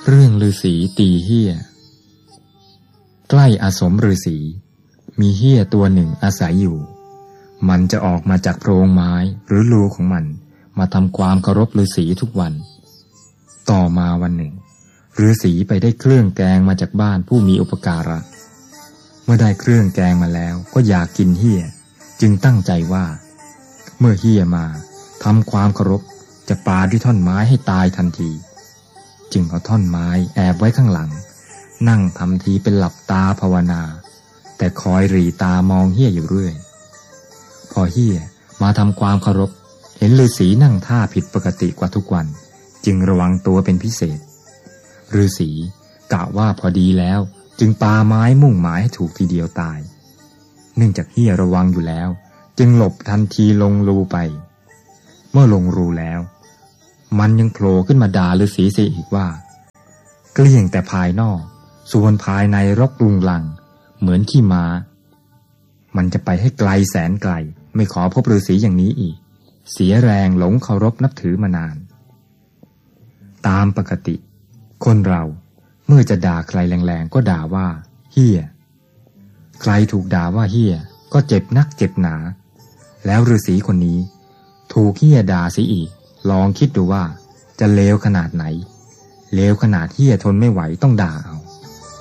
เรื่องฤาษีตีเหี้ยใกล้อาสมฤาษีมีเหี้ยตัวหนึ่งอาศัยอยู่มันจะออกมาจากโพรงไม้หรือรูของมันมาทำความเคารพฤาษีทุกวันต่อมาวันหนึ่งฤาษีไปได้เครื่องแกงมาจากบ้านผู้มีอุปการะเมื่อได้เครื่องแกงมาแล้วก็อยากกินเหี้ยจึงตั้งใจว่าเมื่อเหี้ยมาทำความเคารพจะปาด้วยท่อนไม้ให้ตายทันทีจึงเอาท่อนไม้แอบไว้ข้างหลังนั่งทำทีเป็นหลับตาภาวนาแต่คอยหรี่ตามองเหี้ยอยู่เรื่อยพอเหี้ยมาทำความเคารพเห็นฤาษีนั่งท่าผิดปกติกว่าทุกวันจึงระวังตัวเป็นพิเศษฤาษีกะว่าพอดีแล้วจึงปาไม้มุ่งหมายให้ถูกทีเดียวตายเนื่องจากเหี้ยระวังอยู่แล้วจึงหลบทันทีลงรูไปเมื่อลงรูแล้วมันยังโผล่ขึ้นมาด่าฤาษีเสียอีกว่าเกลี้ยงแต่ภายนอกส่วนภายในรกรุงรังเหมือนขี้ม้ามันจะไปให้ไกลแสนไกลไม่ขอพบฤาษีอย่างนี้อีกเสียแรงหลงเคารพนับถือมานานตามปกติคนเราเมื่อจะด่าใครแรงๆก็ด่าว่าเหี้ยใครถูกด่าว่าเหี้ยก็เจ็บนักเจ็บหนาแล้วฤาษีคนนี้ถูกเหี้ยด่าเสียอีกลองคิดดูว่าจะเลวขนาดไหนเลวขนาดเหี้ยทนไม่ไหวต้องด่าเอา